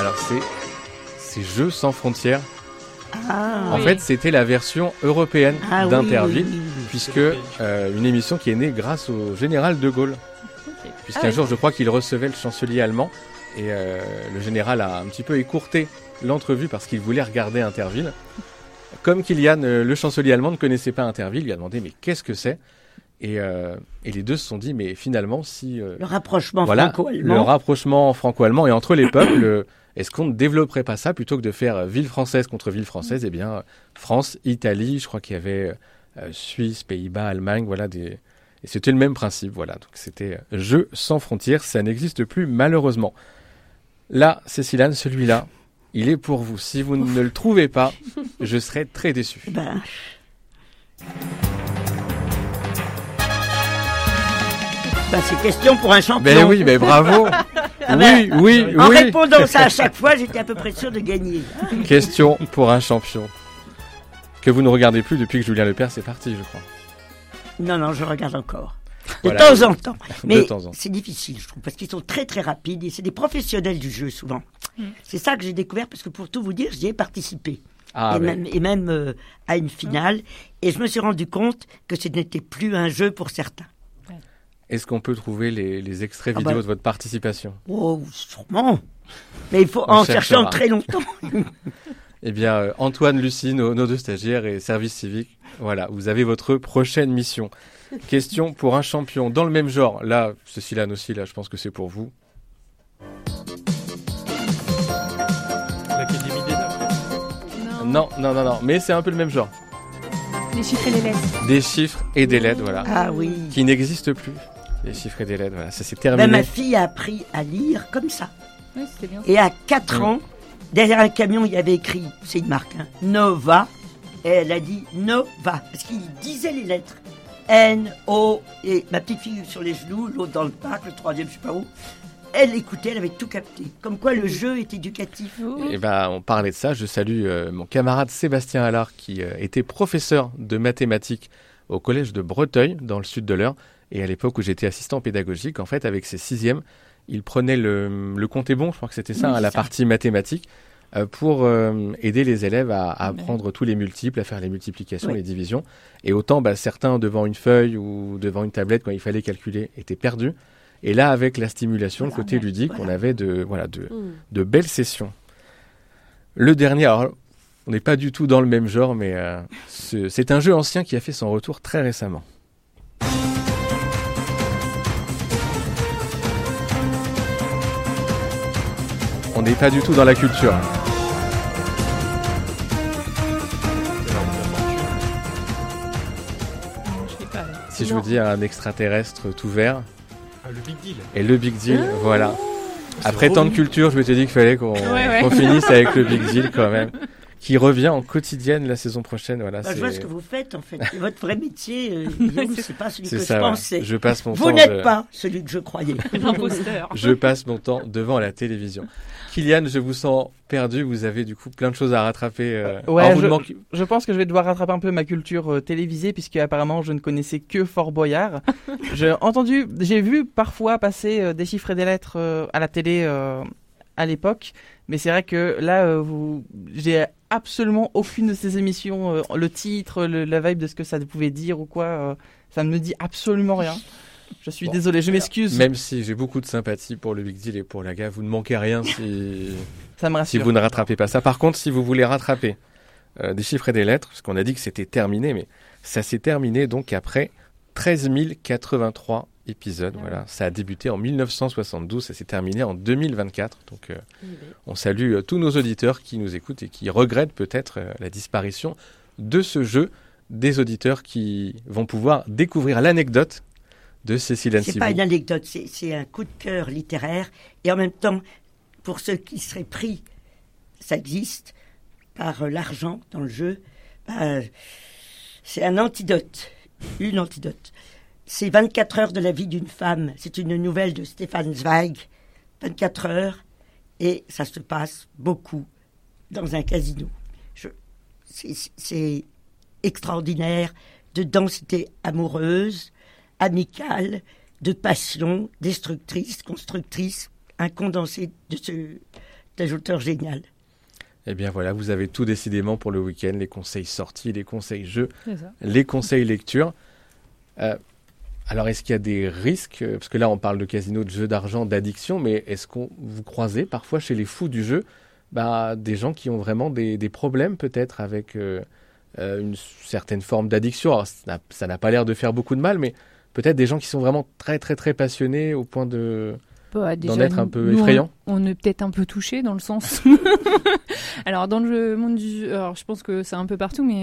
Alors c'est Jeux sans frontières. Ah, En fait, c'était la version européenne d'Interville, puisque une émission qui est née grâce au général de Gaulle. Puisqu'un jour, je crois qu'il recevait le chancelier allemand, et le général a un petit peu écourté l'entrevue parce qu'il voulait regarder Interville. Comme Kylian, le chancelier allemand, ne connaissait pas Interville, il lui a demandé mais qu'est-ce que c'est ? Et les deux se sont dit mais finalement si... le rapprochement franco-allemand. Le rapprochement franco-allemand et entre les peuples... Est-ce qu'on ne développerait pas ça plutôt que de faire ville française contre ville française ? Eh bien, France, Italie, je crois qu'il y avait Suisse, Pays-Bas, Allemagne, voilà et c'était le même principe, voilà. Donc c'était Jeux sans frontières, ça n'existe plus malheureusement. Là, Cécile-Anne, celui-là, il est pour vous. Si vous ne le trouvez pas, je serai très déçu. C'est question pour un champion. Ben oui, mais bravo. Oui. En répondant ça à chaque fois, j'étais à peu près sûr de gagner. Question pour un champion. Que vous ne regardez plus depuis que Julien Lepers est parti, je crois. Non, je regarde encore. De temps en temps. Mais c'est difficile, je trouve, parce qu'ils sont très très rapides et c'est des professionnels du jeu souvent. C'est ça que j'ai découvert, parce que pour tout vous dire, j'y ai participé. Même à une finale. Et je me suis rendu compte que ce n'était plus un jeu pour certains. Est-ce qu'on peut trouver les extraits vidéo de votre participation ? Oh, sûrement. Mais il faut en cherchant très longtemps. Eh bien, Antoine, Lucie, nos deux stagiaires et service civique, voilà, vous avez votre prochaine mission. Question pour un champion dans le même genre. Là, Cécile-Anne aussi, là, je pense que c'est pour vous. L'Académie des lettres. Non, mais c'est un peu le même genre. Des chiffres et des lettres. Des chiffres et des lettres, voilà. Ah oui. Qui n'existent plus. Les chiffres et des lettres, voilà, ça s'est terminé. Ma fille a appris à lire comme ça. Oui, c'était bien. Et à 4 ans, derrière un camion, il y avait écrit, c'est une marque, Nova. Et elle a dit Nova, parce qu'il disait les lettres. N-O. Et ma petite fille sur les genoux, l'autre dans le parc, le troisième, je sais pas où. Elle écoutait, elle avait tout capté. Comme quoi le jeu est éducatif. Et on parlait de ça. Je salue mon camarade Sébastien Allard, qui était professeur de mathématiques au collège de Breteuil, dans le sud de l'Eure. Et à l'époque où j'étais assistant pédagogique, en fait, avec ses 6e, il prenait le compte est bon, je crois que c'était ça, la partie mathématique, pour aider les élèves à apprendre tous les multiples, à faire les multiplications, les divisions. Et autant, certains devant une feuille ou devant une tablette, quand il fallait calculer, étaient perdus. Et là, avec la stimulation, le côté ludique, on avait de belles sessions. Le dernier, alors, on n'est pas du tout dans le même genre, mais c'est un jeu ancien qui a fait son retour très récemment. On n'est pas du tout dans la culture. Si je vous dis un extraterrestre tout vert. Le Big Deal. Et le Big Deal, voilà. Après tant de culture, je m'étais dit qu'il fallait qu'on finisse avec le Big Deal quand même. Qui revient en quotidienne la saison prochaine. Voilà, je vois ce que vous faites en fait. Votre vrai métier, c'est pas celui que je pensais. Je passe mon temps. Vous n'êtes pas celui que je croyais. L'imposteur. Je passe mon temps devant la télévision. Kylian, je vous sens perdu. Vous avez du coup plein de choses à rattraper. Je pense que je vais devoir rattraper un peu ma culture télévisée, puisque apparemment je ne connaissais que Fort Boyard. J'ai vu parfois passer des chiffres et des lettres à la télé à l'époque, mais c'est vrai que là, j'ai absolument aucune de ces émissions, le titre, la vibe de ce que ça pouvait dire ou quoi, ça ne me dit absolument rien. Je suis désolé, je m'excuse. Même si j'ai beaucoup de sympathie pour le Big Deal et pour la gaffe, vous ne manquez rien ça me rassure. Si vous ne rattrapez pas ça. Par contre, si vous voulez rattraper des chiffres et des lettres, parce qu'on a dit que c'était terminé, mais ça s'est terminé donc après 13 083 épisodes. Voilà. Ça a débuté en 1972, ça s'est terminé en 2024. Donc on salue tous nos auditeurs qui nous écoutent et qui regrettent peut-être la disparition de ce jeu, des auditeurs qui vont pouvoir découvrir l'anecdote de Cécile-Anne Cibou. C'est pas une anecdote, c'est un coup de cœur littéraire. Et en même temps, pour ceux qui seraient pris, ça existe, par l'argent dans le jeu, c'est un antidote, une antidote. C'est 24 heures de la vie d'une femme. C'est une nouvelle de Stefan Zweig. 24 heures, et ça se passe beaucoup dans un casino. C'est extraordinaire, de densité amoureuse, amicale, de passion, destructrice, constructrice, un condensé de auteurs géniales. Eh bien voilà, vous avez tout décidément pour le week-end, les conseils sorties, les conseils jeux, C'est ça. les conseils lecture. Alors est-ce qu'il y a des risques, parce que là on parle de casino, de jeux d'argent, d'addiction, mais est-ce qu'on vous croisez parfois chez les fous du jeu des gens qui ont vraiment des problèmes peut-être avec une certaine forme d'addiction. Alors ça n'a pas l'air de faire beaucoup de mal, mais peut-être des gens qui sont vraiment très très très passionnés au point Bah, d'en déjà, être un peu nous, effrayant. On est peut-être un peu touché dans le sens. Alors dans le monde du jeu, alors je pense que c'est un peu partout, mais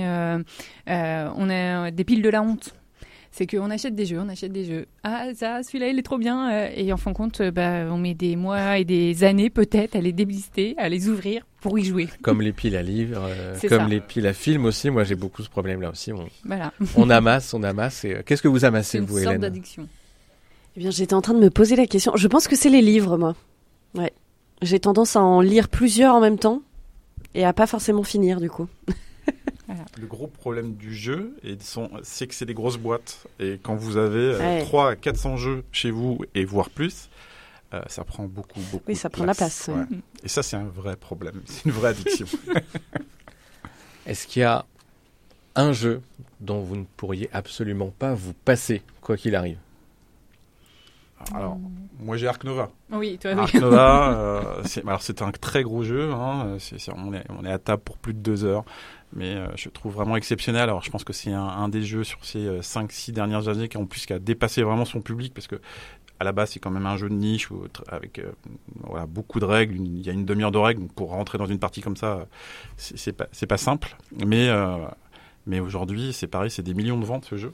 on a des piles de la honte. C'est qu'on achète des jeux. Ah, ça, celui-là, il est trop bien. Et en fin de compte, on met des mois et des années peut-être à les déblister, à les ouvrir pour y jouer. Comme les piles à livres, C'est comme ça. les piles à films aussi. Moi, j'ai beaucoup ce problème-là aussi. Voilà. On amasse. Et, qu'est-ce que vous C'est amassez, une vous, sorte Hélène? d'addiction. Eh bien, j'étais en train de me poser la question. Je pense que c'est les livres, moi. Ouais. J'ai tendance à en lire plusieurs en même temps et à pas forcément finir, du coup. Le gros problème du jeu, c'est que c'est des grosses boîtes. Et quand vous avez Ouais. 300 à 400 jeux chez vous, et voire plus, ça prend beaucoup Oui, ça prend la place, ouais. Ouais. Et ça, c'est un vrai problème. C'est une vraie addiction. Est-ce qu'il y a un jeu dont vous ne pourriez absolument pas vous passer, quoi qu'il arrive? Alors, moi, j'ai Ark Nova. Oui, toi, Ark Nova, c'est un très gros jeu. Hein. On est à table pour plus de 2 heures. Mais je trouve vraiment exceptionnel. Alors, je pense que c'est un des jeux sur ces 5-6 dernières années qui a dépassé vraiment son public, parce que à la base, c'est quand même un jeu de niche avec beaucoup de règles. Il y a une demi-heure de règles. Donc pour rentrer dans une partie comme ça, c'est pas simple. Mais aujourd'hui, c'est pareil, c'est des millions de ventes, ce jeu.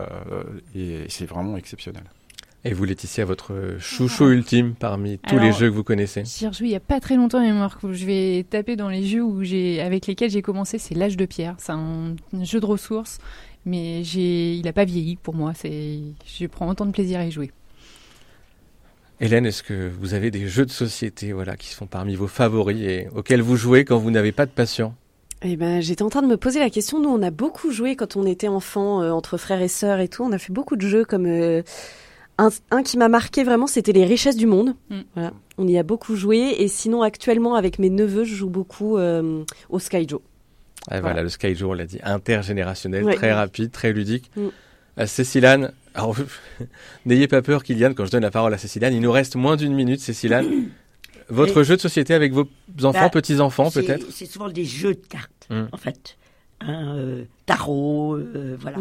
Et c'est vraiment exceptionnel. Et vous, Laetitia, votre chouchou ultime parmi tous les Alors, jeux que vous connaissez? J'y ai rejoué il n'y a pas très longtemps, mais Marc, je vais taper dans les jeux avec lesquels j'ai commencé, c'est l'âge de pierre. C'est un jeu de ressources, mais il n'a pas vieilli pour moi. Je prends autant de plaisir à y jouer. Hélène, est-ce que vous avez des jeux de société qui sont parmi vos favoris et auxquels vous jouez quand vous n'avez pas de passion? Eh ben, j'étais en train de me poser la question. Nous, on a beaucoup joué quand on était enfant, entre frères et sœurs et tout. On a fait beaucoup de jeux comme... Un qui m'a marqué vraiment, c'était les richesses du monde. Voilà. On y a beaucoup joué. Et sinon, actuellement, avec mes neveux, je joue beaucoup au Skyjo. Voilà, le Skyjo, on l'a dit, intergénérationnel, Ouais. très rapide, très ludique. Cécilane, alors, n'ayez pas peur, Kylian, quand je donne la parole à Cécilane, il nous reste moins d'1 minute, Cécilane. Votre jeu de société avec vos enfants, petits-enfants, peut-être? C'est souvent des jeux de cartes, en fait. Tarot, voilà.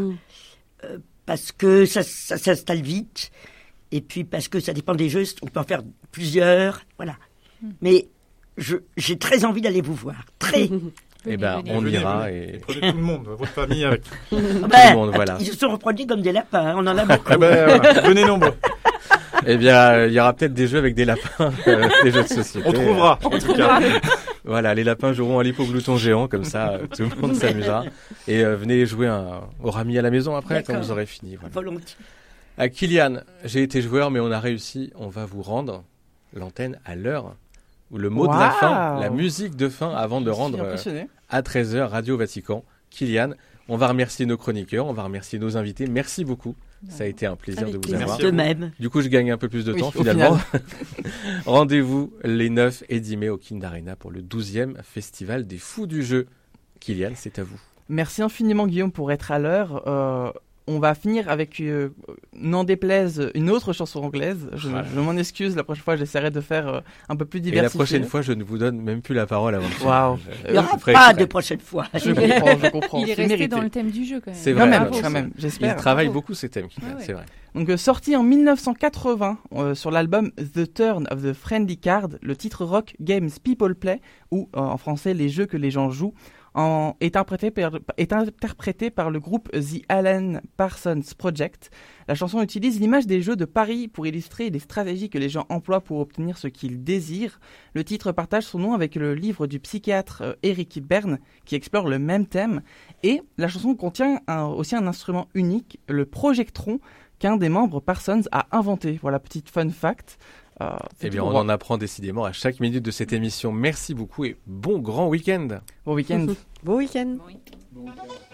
Parce que ça s'installe vite, et puis parce que ça dépend des jeux, on peut en faire plusieurs, voilà. Mais j'ai très envie d'aller vous voir, très. Eh ben, on ira Et et prenez tout le monde, votre famille avec. tout le monde, voilà. Ils se sont reproduits comme des lapins, on en a beaucoup. Venez nombreux. Eh bien, il y aura peut-être des jeux avec des lapins, des jeux de société. On trouvera, en tout cas. Voilà, les lapins joueront à l'hypoglouton géant, comme ça, tout le monde s'amusera. Et venez jouer au rami à la maison après, quand D'accord. vous aurez fini. Voilà. Volontiers. À Kylian, j'ai été joueur, mais on a réussi. On va vous rendre l'antenne à l'heure, ou le mot de la fin, la musique de fin, avant de Je suis rendre impressionné. à 13h Radio Vatican. Kylian, on va remercier nos chroniqueurs, on va remercier nos invités. Merci beaucoup. Ça a été un plaisir Avec de vous plaisir. avoir. De même. Du coup, je gagne un peu plus de Oui, temps au finalement. Rendez-vous les 9 et 10 mai au Kind Arena pour le 12e Festival des Fous du Jeu. Kylian, c'est à vous. Merci infiniment Guillaume pour être à l'heure. On va finir avec, n'en déplaise, une autre chanson anglaise. Je m'en excuse, la prochaine fois j'essaierai de faire un peu plus Et diversifié. la prochaine fois, je ne vous donne même plus la parole avant de finir. Waouh. Il n'y aura je ferai pas exprès. de prochaine fois. Je comprends. Il est c'est resté mérité. dans le thème du jeu quand même. C'est Quand vrai, même, bravo, quand même, Il j'espère. travaille Bravo. beaucoup ces thèmes, Kylian, Ouais. c'est vrai. Donc sorti en 1980 sur l'album The Turn of the Friendly Card, le titre rock Games People Play, ou en français les jeux que les gens jouent, est interprété par le groupe The Alan Parsons Project. La chanson utilise l'image des jeux de paris pour illustrer les stratégies que les gens emploient pour obtenir ce qu'ils désirent. Le titre partage son nom avec le livre du psychiatre Eric Berne qui explore le même thème. Et la chanson contient aussi un instrument unique, le projectron, qu'un des membres Parsons a inventé. Voilà, petite fun fact. Eh bien, on en apprend décidément à chaque minute de cette émission. Merci beaucoup et bon grand week-end. Bon week-end. Bon week-end. Oui.